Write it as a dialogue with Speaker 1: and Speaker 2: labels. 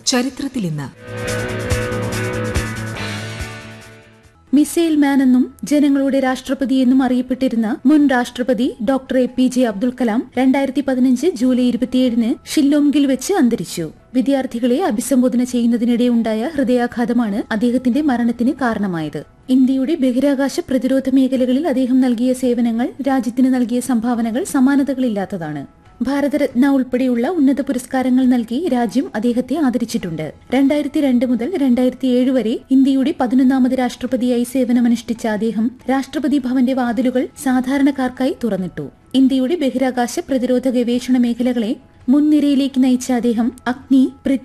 Speaker 1: ചരിത്രത്തിൽ ഇന്ന്.
Speaker 2: മിസൈൽ മാൻ എന്നും ജനങ്ങളുടെ രാഷ്ട്രപതി എന്നും അറിയപ്പെട്ടിരുന്ന മുൻ രാഷ്ട്രപതി doctor APJ Abdul Kalam 2015 July 27 ഷില്ലോംഗിൽ വെച്ച് അന്തരിച്ചു. വിദ്യാർത്ഥികളെ അഭിസംബോധന ചെയ്യുന്നതിനിടെ ഉണ്ടായ ഹൃദയാഘാതമാണ് അദ്ദേഹത്തിന്റെ മരണത്തിന് കാരണമായത്. ഇന്ത്യയുടെ ബഹിരാകാശ പ്രതിരോധ മേഖലകളിൽ അദ്ദേഹം നൽകിയ സേവനങ്ങൾ, രാജ്യത്തിന് നൽകിയ സംഭാവനകൾ സമാനതകളില്ലാത്തതാണ്. ഭാരതരത്ന ഉൾപ്പെടെയുള്ള ഉന്നത പുരസ്കാരങ്ങൾ നൽകി രാജ്യം അദ്ദേഹത്തെ ആദരിച്ചിട്ടുണ്ട്. 2002 മുതൽ 2007 വരെ ഇന്ത്യയുടെ 11ാമത് രാഷ്ട്രപതിയായി സേവനമനുഷ്ഠിച്ച അദ്ദേഹം രാഷ്ട്രപതി ഭവന്റെ വാതിലുകൾ സാധാരണക്കാർക്കായി തുറന്നിട്ടു. ഇന്ത്യയുടെ ബഹിരാകാശ പ്രതിരോധ ഗവേഷണ മേഖലകളെ മുൻനിരയിലേക്ക് നയിച്ച അദ്ദേഹം അഗ്നി,